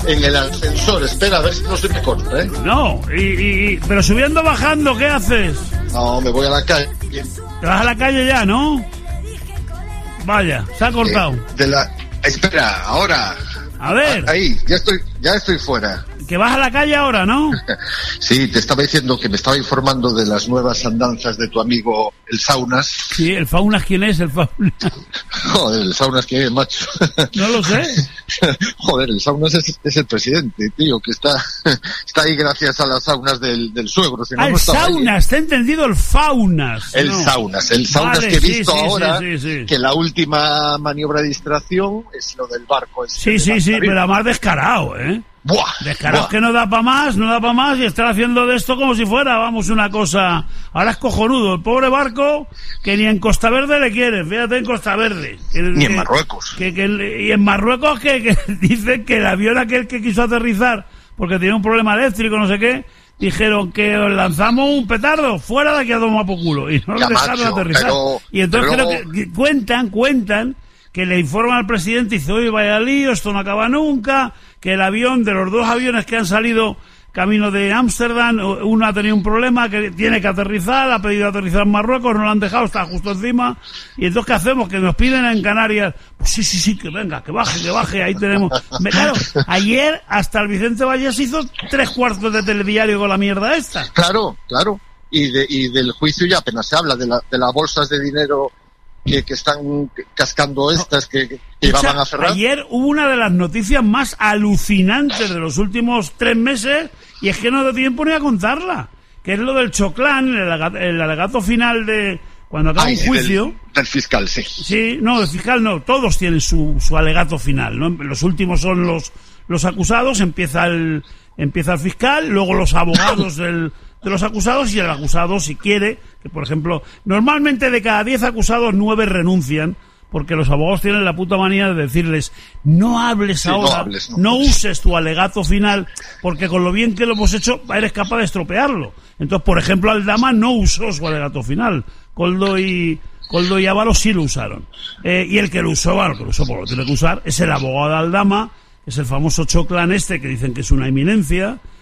en el ascensor. Espera, a ver si no se me corta, ¿eh? No, pero subiendo, bajando, ¿qué haces? No, me voy a la calle. Te vas a la calle ya, ¿no? Vaya, se ha cortado. Espera, ahora. A ver. Ahí, ya estoy fuera. Que vas a la calle ahora, ¿no? Sí, te estaba diciendo que me estaba informando de las nuevas andanzas de tu amigo el Saunas. Sí, el Faunas, ¿quién es el Faunas? Joder, el Saunas, ¿quién es, macho? No lo sé. Joder, el Saunas es el presidente, tío, que está ahí gracias a las saunas del suegro. Si no, el Saunas, te he entendido, el Faunas. El Saunas vale, que he visto ahora, que la última maniobra de distracción es lo del barco. Sí, pero más descarado, ¿eh? Buah, descarados que no da para más y están haciendo de esto como si fuera, vamos, una cosa. Ahora es cojonudo, el pobre barco que ni en Costa Verde le quiere, fíjate, en Costa Verde. Ni en Marruecos. Y en Marruecos que dicen que el avión aquel que quiso aterrizar porque tenía un problema eléctrico, no sé qué, dijeron que lanzamos un petardo, fuera de aquí a tomar por culo, y no lo dejaron aterrizar. Y entonces creo que cuentan que le informan al presidente y dice, oye, vaya lío, esto no acaba nunca, que el avión, de los 2 aviones que han salido camino de Ámsterdam, uno ha tenido un problema, que tiene que aterrizar, ha pedido aterrizar en Marruecos, no lo han dejado, está justo encima, y entonces ¿qué hacemos? Que nos piden en Canarias, pues sí, que venga, que baje, ahí tenemos. Claro, ayer hasta el Vicente Vallés hizo 3/4 de telediario con la mierda esta. Claro, y del juicio ya apenas se habla de las bolsas de dinero que están cascando estas que iban a cerrar. Ayer hubo una de las noticias más alucinantes de los últimos 3 meses y es que no da tiempo ni a contarla, que es lo del Choclán, el alegato final de cuando acaba un juicio del fiscal, sí. Sí, no, el fiscal no, todos tienen su alegato final, ¿no? Los últimos son los acusados, empieza el fiscal, luego los abogados de los acusados y el acusado, si quiere, que por ejemplo, normalmente de cada 10 acusados 9 renuncian, porque los abogados tienen la puta manía de decirles, no hables ahora, no uses tu alegato final, porque con lo bien que lo hemos hecho eres capaz de estropearlo. Entonces, por ejemplo, Aldama no usó su alegato final, Koldo y Ábalos sí lo usaron. Y el que lo usó, porque lo tiene que usar, es el abogado de Aldama, es el famoso Choclán que dicen que es una eminencia,